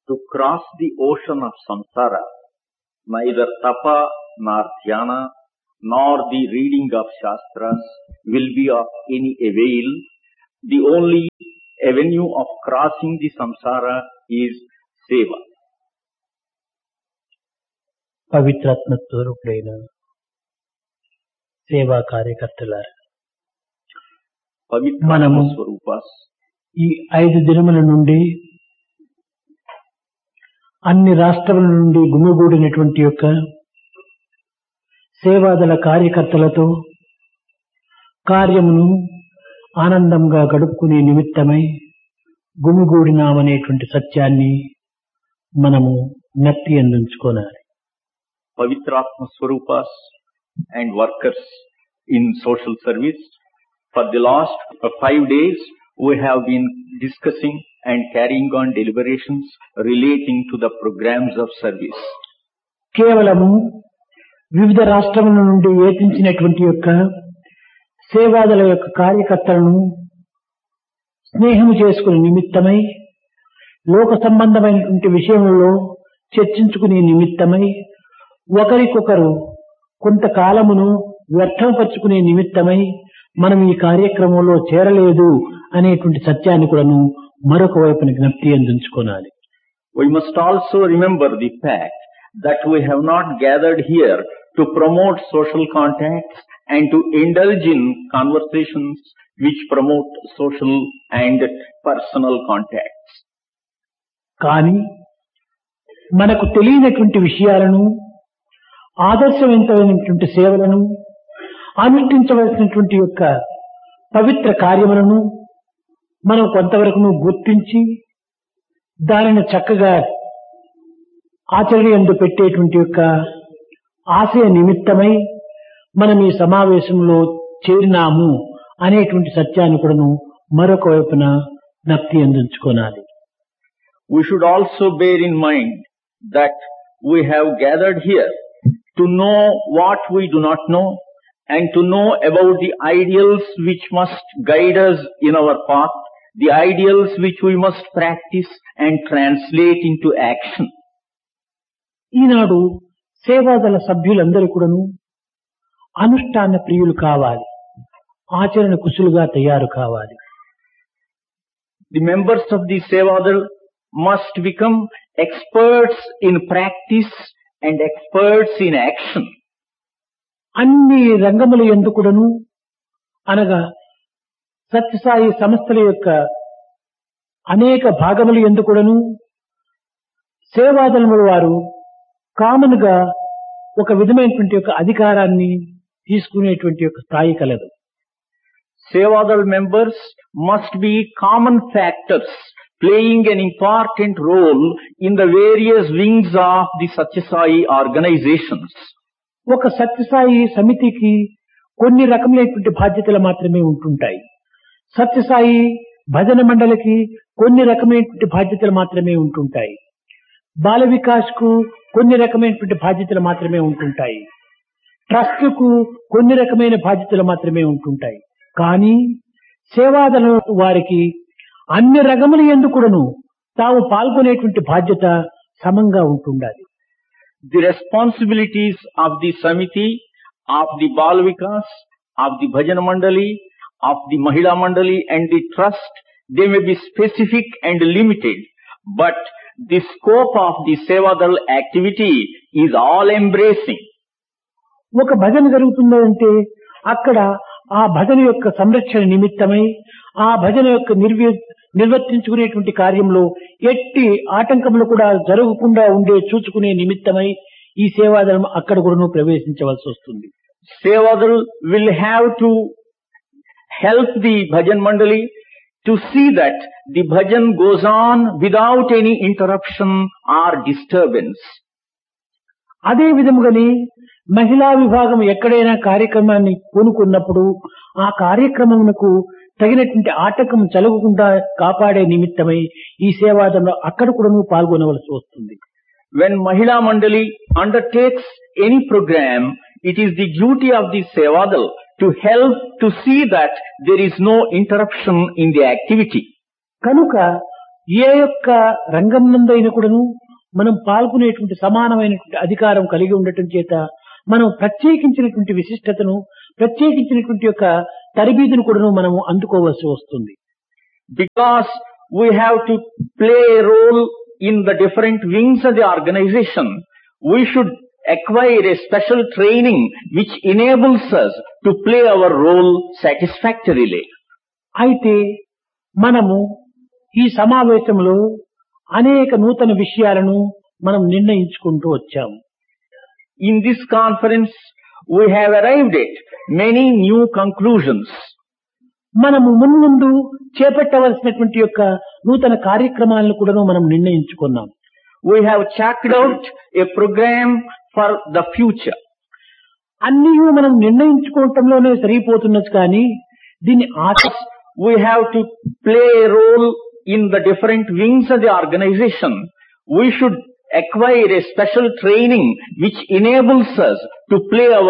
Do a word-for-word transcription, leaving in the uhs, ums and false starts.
to cross the ocean of samsara, neither tapa nor dhyana nor the reading of shastras will be of any avail. The only avenue of crossing the samsara is seva. పవిత్రాత్మ స్వరూపుడైన సేవా కార్యకర్తలారా, మనము స్వరూపాస్ ఈ ఐదు దినముల నుండి అన్ని రాష్ట్రముల నుండి గుమిగూడినటువంటి యొక్క సేవాదళ కార్యకర్తలతో కార్యమును ఆనందంగా గడుపుకునే నిమిత్తమై గుమిగూడినామనేటువంటి సత్యాన్ని మనము జ్ఞప్తి అందించుకోవాలి. Pavitratma Swarupas and workers in social service. For the last five days, we have been discussing and carrying on deliberations relating to the programs of service. కేవలము వివిధ రాష్ట్రముల నుండి వేధించినటువంటి యొక్క సేవాదల యొక్క కార్యకర్తలను స్నేహము చేసుకునే నిమిత్తమై, లోక సంబంధమైనటువంటి విషయంలో చర్చించుకునే నిమిత్తమై, ఒకరికొకరు కొంతకాలమును వ్యర్థపరుచుకునే నిమిత్తమై మనం ఈ కార్యక్రమంలో చేరలేదు అనేటువంటి సత్యాన్ని కూడాను మరొక వైపున జ్ఞప్తి అందించుకోవాలి. We must also remember the fact that we have not gathered here to promote social contacts and to indulge in conversations which promote social and personal contacts. కానీ మనకు తెలియనటువంటి విషయాలను, ఆదర్శవంతమైనటువంటి సేవలను, అనుష్ఠించవలసినటువంటి యొక్క పవిత్ర కార్యములను మనం కొంతవరకు గుర్తించి దానిని చక్కగా ఆచరణయందు పెట్టేటువంటి యొక్క ఆశయ నిమిత్తమై మనం ఈ సమావేశంలో చేరినాము అనేటువంటి సత్యాన్ని కూడాను మరొక వైపున జ్ఞప్తి అందించుకోవాలి. We should also bear in mind that we have gathered here to know what we do not know and to know about the ideals which must guide us in our path, the ideals which we must practice and translate into action. ఈనాడు సేవాదళ సభ్యులందరూ కూడాను అనుష్ఠాన ప్రియులు కావాలి, ఆచరణ కుశలుగా తయారు కావాలి. The members of the Sevadal must become experts in practice and experts in action. అన్ని రంగముల యందు కూడాను, అనగా సత్యసాయి సంస్థల యొక్క అనేక భాగముల యందు కూడాను సేవాదళముల వారు కామన్ గా ఒక విధమైనటువంటి యొక్క అధికారాన్ని తీసుకునేటువంటి యొక్క స్థాయి కలదు. Sevadal members must be common factors playing an important role in the various wings of the Satyasai organizations. ఒక సత్యసాయి సమితికి కొన్ని రకములైనటువంటి బాధ్యతలు మాత్రమే ఉంటుంటాయి. సత్యసాయి భజన మండలికి కొన్ని రకమైనటువంటి బాధ్యతలు మాత్రమే ఉంటుంటాయి. బాల వికాస్ కు కొన్ని రకమైనటువంటి బాధ్యతలు మాత్రమే ఉంటుంటాయి. ట్రస్ట్ కు కొన్ని రకమైన బాధ్యతలు మాత్రమే ఉంటుంటాయి. కానీ సేవాదళ వారికి అన్ని రకముల యందు కూడాను తాము పాల్గొనేటువంటి బాధ్యత సమంగా ఉంటుండాలి. The responsibilities of the Samiti, of the Bal Vikas, of the Bhajan Mandali, of the Mahila Mandali and the Trust, they may be specific and limited, but the scope of the Sevadal activity is all embracing. ఒక భజన జరుగుతుందంటే అక్కడ ఆ భజన యొక్క సంరక్షణ నిమిత్తమై, ఆ భజన యొక్క నిర్వి నిర్వర్తించుకునేటువంటి కార్యంలో ఎట్టి ఆటంకములు కూడా జరగకుండా ఉండే చూసుకునే నిమిత్తమై ఈ సేవాదళం అక్కడ కూడా ప్రవేశించవలసి వస్తుంది. Sevadal will have to help the Bhajan Mandali to see that the bhajan goes on without any interruption or disturbance. అదే విధముగానే మహిళా విభాగం ఎక్కడైనా కార్యక్రమాన్ని పూనుకున్నప్పుడు ఆ కార్యక్రమమునకు తగినటువంటి ఆటంకం జరగకుండా కాపాడే నిమిత్తమై ఈ సేవాదళంలో అక్కడ కూడా పాల్గొనవలసి వస్తుంది. When Mahila Mandali undertakes any program, it is the duty of the Sevadal to help to see that there is no interruption in the activity. కనుక ఏ యొక్క రంగం నందైనా కూడాను మనం పాల్గొనేటువంటి సమానమైనటువంటి అధికారం కలిగి ఉండటం చేత మనం ప్రత్యేకించినటువంటి విశిష్టతను ప్రత్యేకించినటువంటి యొక్క తరబీదును కూడాను మనము అందుకోవాల్సి వస్తుంది. Because we have to play a role in the different wings of the organization, we should acquire a special training which enables us to play our role satisfactorily. అయితే మనము ఈ సమావేశంలో అనేక నూతన విషయాలను మనం నిర్ణయించుకుంటూ వచ్చాము. In this conference, we have arrived at many new conclusions. మనము మున్ముందు చేపట్టవలసినటువంటి యొక్క నూతన కార్యక్రమాలను కూడా మనం నిర్ణయించుకున్నాం. We have chalked out a program for the future. అన్నీ మనం నిర్ణయించుకోవటంలోనే సరిపోతున్నది కానీ దీన్ని ఆచ We have to play a role in the different wings of the organization. We should acquire a special training which enables us to play our